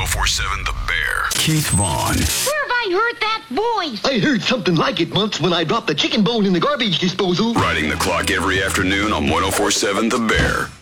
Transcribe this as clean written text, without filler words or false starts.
1047 The Bear. Keith Vaughn. Where have I heard that voice? I heard something like it once when I dropped the chicken bone in the garbage disposal. Riding the clock every afternoon on 1047 The Bear.